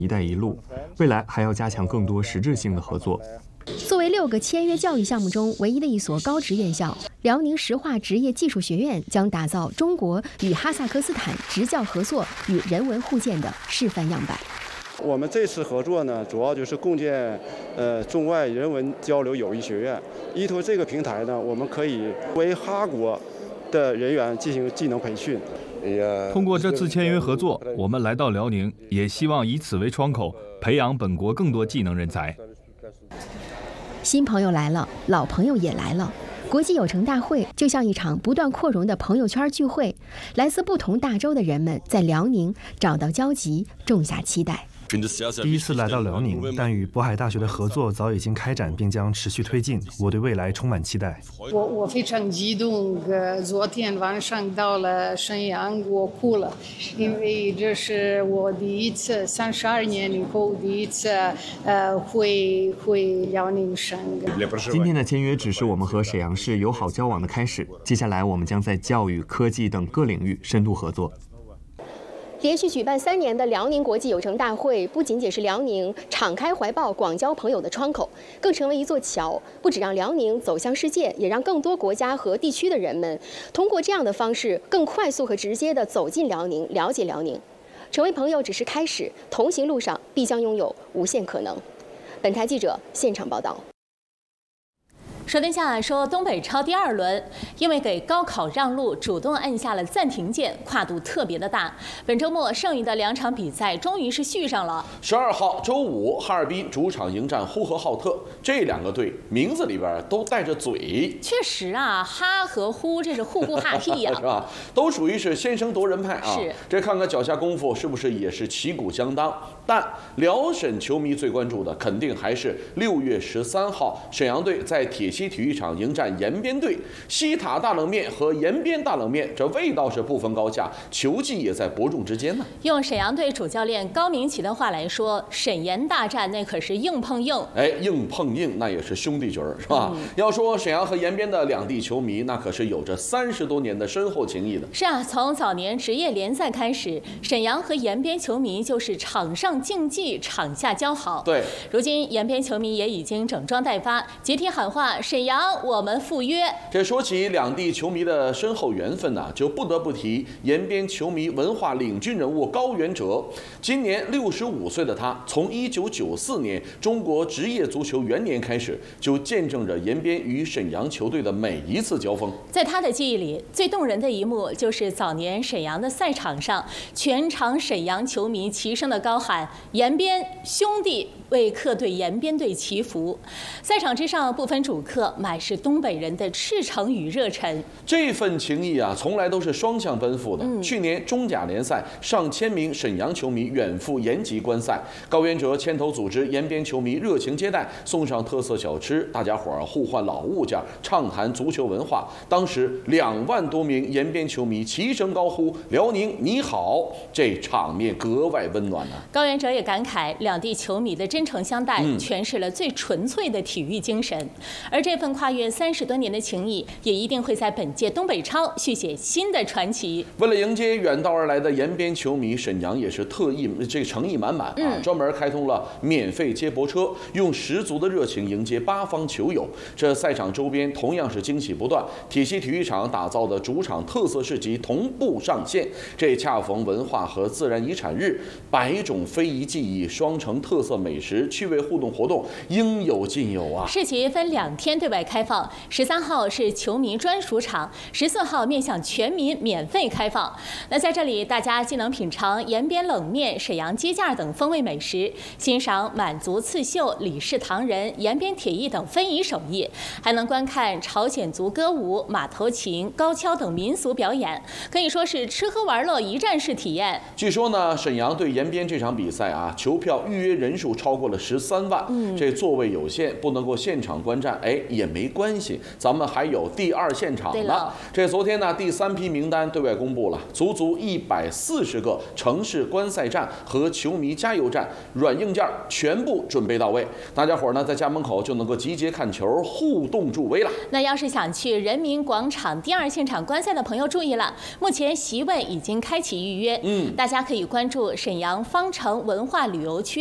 “一带一路”，未来还要加强更多实质性的合作。 作为6个签约教育项目中唯一的一所高职院校，辽宁石化职业技术学院将打造中国与哈萨克斯坦职教合作与人文互鉴的示范样板。 我们这次合作呢，主要就是共建中外人文交流友谊学院。依托这个平台呢，我们可以为哈国的人员进行技能培训。 通过这次签约合作，我们来到辽宁，也希望以此为窗口，培养本国更多技能人才。 新朋友来了，老朋友也来了。国际友城大会就像一场不断扩容的朋友圈聚会，来自不同大洲的人们在辽宁找到交集，种下期待。 第一次来到辽宁，但与渤海大学的合作早已经开展，并将持续推进。我对未来充满期待。 我非常激动，昨天晚上到了沈阳，我哭了，因为这是我第一次32年以后第一次回辽宁省。 今天的签约只是我们和沈阳市友好交往的开始，接下来我们将在教育、科技等各领域深度合作。 连续举办3年的辽宁国际友城大会，不仅仅是辽宁敞开怀抱、广交朋友的窗口，更成为一座桥，不只让辽宁走向世界，也让更多国家和地区的人们通过这样的方式，更快速和直接地走进辽宁，了解辽宁。成为朋友只是开始，同行路上必将拥有无限可能。本台记者现场报道。 说天下说，东北超第2轮，因为给高考让路，主动按下了暂停键，跨度特别的大。本周末剩余的2场比赛终于是续上了。 12号周五，哈尔滨主场迎战呼和浩特，这2个队名字里边都带着嘴。 确实啊，哈和呼这是互不哈气呀， 是吧？都属于是先声夺人派啊。 是， 这看看脚下功夫是不是也是旗鼓相当？但辽沈球迷最关注的肯定还是6月13号，沈阳队在铁西体育场迎战延边队。西塔大冷面和延边大冷面，这味道是不分高下，球技也在伯仲之间呢。 用沈阳队主教练高明奇的话来说，沈延大战那可是硬碰硬。 硬碰硬那也是兄弟局儿，是吧？要说沈阳和延边的两地球迷，那可是有着30多年的深厚情谊的。 是啊，从早年职业联赛开始，沈阳和延边球迷就是场上竞技，场下交好。 对， 如今延边球迷也已经整装待发，集体喊话：沈阳，我们赴约。 这说起两地球迷的深厚缘分呢，就不得不提延边球迷文化领军人物高源哲。今年65岁的他，从1994年中国职业足球元年开始，就见证着延边与沈阳球队的每一次交锋。 在他的记忆里，最动人的一幕就是早年沈阳的赛场上，全场沈阳球迷齐声的高喊“延边兄弟”，为客队延边队祈福。赛场之上不分主客，满是东北人的赤诚与热忱。 这份情谊啊，从来都是双向奔赴的。去年中甲联赛，上千名沈阳球迷远赴延吉观赛，高源哲牵头组织延边球迷热情接待，送上特色小吃，大家伙儿互换老物件，畅谈足球文化。当时2万多名延边球迷齐声高呼“辽宁你好”，这场面格外温暖呢。 高源哲也感慨，两地球迷的真诚相待，诠释了最纯粹的体育精神。而这份跨越30多年的情谊，也一定会在本届东北超续写新的传奇。 为了迎接远道而来的延边球迷，沈阳也是特意诚意满满啊，专门开通了免费接驳车，用十足的热情迎接8方球友。这赛场周边同样是惊喜不断，铁西体育场打造的主场特色市集同步上线。这恰逢文化和自然遗产日，100种非遗技艺、双城特色美食、趣味互动活动应有尽有啊！ 市集分2天对外开放，13号是球迷专属场，14号面向全民免费开放。那在这里，大家既能品尝延边冷面、沈阳鸡架等风味美食，欣赏满族刺绣、李氏唐人、延边铁艺等非遗手艺，还能观看朝鲜族歌舞、马头琴、高跷等民俗表演，可以说是吃喝玩乐一站式体验。 据说呢，沈阳对延边这场比赛啊，球票预约人数超过了13万，这座位有限，不能够现场观战。 没也没关系，咱们还有第2现场呢。这昨天呢，第3批名单对外公布了，足足140个城市观赛站和球迷加油站，软硬件全部准备到位。大家伙呢在家门口就能够集结看球，互动助威了。 那要是想去人民广场第2现场观赛的朋友注意了，目前席位已经开启预约。大家可以关注沈阳方城文化旅游区